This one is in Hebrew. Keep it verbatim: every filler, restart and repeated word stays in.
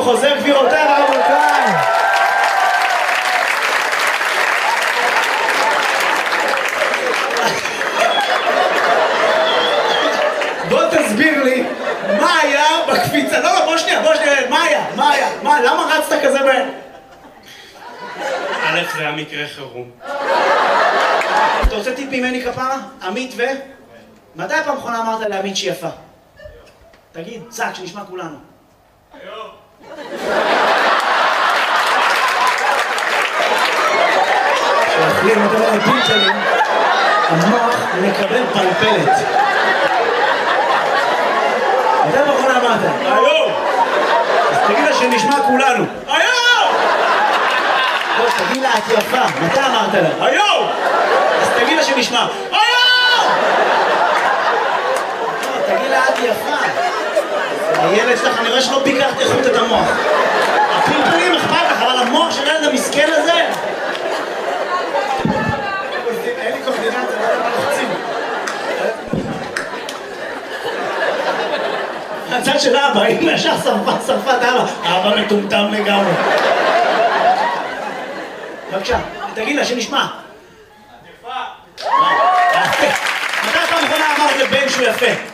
חוזר גבירותיי ורבותיי. בוא תסביר לי מה היה בקפיצה. לא, לא, בוא שנייה, בוא שנייה, מה היה? מה היה? מה, למה רצת כזה ב... א', זה היה מקרה חירום. אתה רוצה טיפ ממני כפרה? עמית ו... מתי הפעם האחרונה אמרת לעמית שהיא יפה? תגיד, צעק, שנשמע כולנו. היום. כשאוכלים את הלפים שלי, המוח מקבל פלפלת. מתי הפעם האחרונה אמרת? היום! אז תגיד לה שנשמע כולנו. היום! לא, תגיד לה, את יפה. מתי אמרת לה? היום! אז תגיד לה שנשמע. היום! לא, תגיד לה, את יפה. הילד שלך, אני רואה שלא ביקרת איכות את המוח. הפלפלים אכפת לך, אבל המוח של הילד המסכן הזה... אין לי קורדינציה, לא יודע מה לחצים. הצד של אבא, אם ישר שרפה, שרפה את אבא. אבא מטומטם לגמרי. בבקשה, תגיד לה שנשמע. יפה. מתי הפעם האחרונה אמרת לבן שהוא יפה?